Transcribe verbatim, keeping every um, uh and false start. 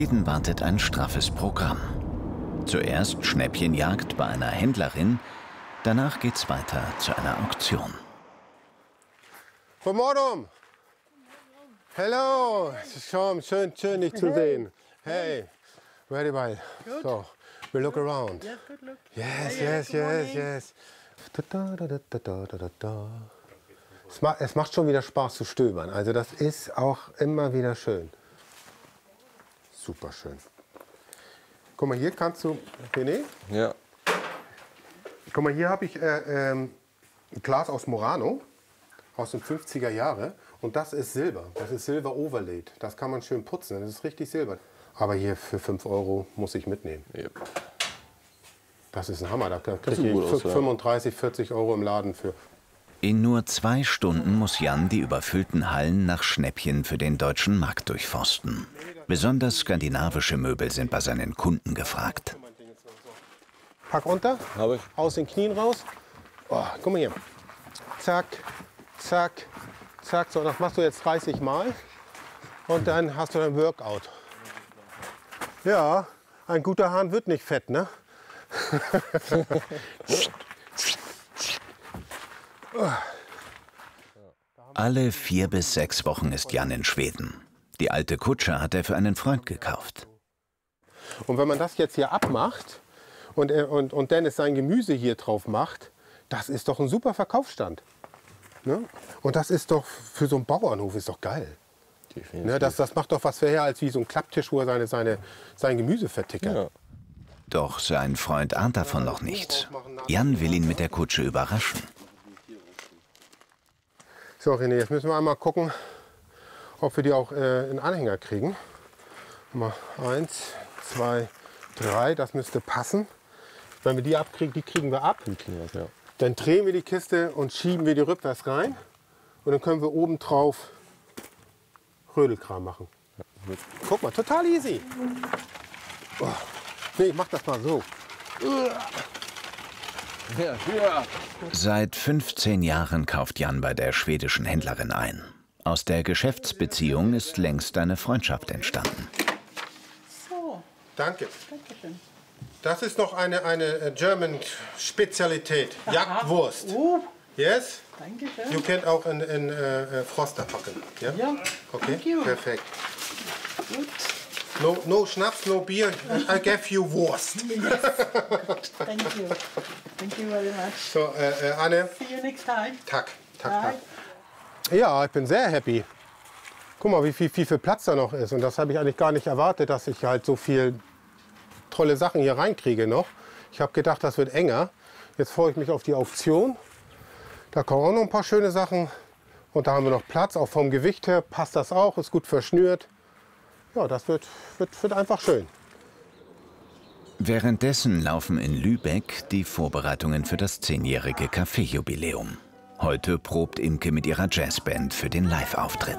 Jeden wartet ein straffes Programm. Zuerst Schnäppchenjagd bei einer Händlerin, danach geht's weiter zu einer Auktion. Guten Morgen. Hello. Schön, schön, schön dich zu sehen. Hey, very well. So, we look around. Yeah, good look. Yes, Yeah, yes, good yes, morning. yes. Da, da, da, da, da, da, da. Es, ma es macht schon wieder Spaß zu stöbern. Also das ist auch immer wieder schön. Super schön. Guck mal, hier kannst du, René, Ja. guck mal, hier habe ich äh, ähm, ein Glas aus Murano, aus den fünfziger Jahre. Und das ist Silber. Das ist Silber Overlaid. Das kann man schön putzen. Das ist richtig Silber. Aber hier für fünf Euro muss ich mitnehmen. Yep. Das ist ein Hammer. Da kriege sieht ich gut aus, ja. fünfunddreißig, vierzig Euro im Laden für. In nur zwei Stunden muss Jan die überfüllten Hallen nach Schnäppchen für den deutschen Markt durchforsten. Besonders skandinavische Möbel sind bei seinen Kunden gefragt. Pack runter, Habe ich. aus den Knien raus. Oh, guck mal hier. Zack, zack, zack. So, das machst du jetzt dreißig Mal. Und dann hast du ein Workout. Ja, ein guter Hahn wird nicht fett, ne? Alle vier bis sechs Wochen ist Jan in Schweden. Die alte Kutsche hat er für einen Freund gekauft. Und wenn man das jetzt hier abmacht und, er- und, und Dennis sein Gemüse hier drauf macht, das ist doch ein super Verkaufsstand. Ne? Und das ist doch für so einen Bauernhof ist doch geil. Definitiv. Ne? Das, das macht doch was her als wie so ein Klapptisch, wo er seine, seine, sein Gemüse vertickert. Ja. Doch sein Freund ahnt davon noch nichts. Jan will ihn mit der Kutsche überraschen. So, René, jetzt müssen wir einmal gucken, ob wir die auch äh, in Anhänger kriegen. Mal eins, zwei, drei, das müsste passen. Wenn wir die abkriegen, die kriegen wir ab. Ja. Dann drehen wir die Kiste und schieben wir die rückwärts rein. Und dann können wir oben drauf Rödelkram machen. Guck mal, total easy. Oh. Nee, ich mach das mal so. Ja, ja. Seit fünfzehn Jahren kauft Jan bei der schwedischen Händlerin ein. Aus der Geschäftsbeziehung ist längst eine Freundschaft entstanden. So, Danke. danke schön. Das ist noch eine, eine äh, German Spezialität. Jagdwurst. Uh, Yes? danke schön. You can auch in, in äh, Froster packen. Ja? Ja, Okay, thank you. perfekt. Gut. No, no Schnaps, no Bier. I gave you Wurst. Thank you. Thank you very much. So, äh, äh, Anne. See you next time. Tack, tack, Bye. tack. Ja, ich bin sehr happy. Guck mal, wie viel, wie viel Platz da noch ist. Und das habe ich eigentlich gar nicht erwartet, dass ich halt so viel tolle Sachen hier reinkriege noch. Ich habe gedacht, das wird enger. Jetzt freue ich mich auf die Auktion. Da kommen auch noch ein paar schöne Sachen. Und da haben wir noch Platz. Auch vom Gewicht her passt das auch. Ist gut verschnürt. Ja, das wird, wird, wird einfach schön. Währenddessen laufen in Lübeck die Vorbereitungen für das zehnjährige Kaffeejubiläum. Heute probt Imke mit ihrer Jazzband für den Live-Auftritt.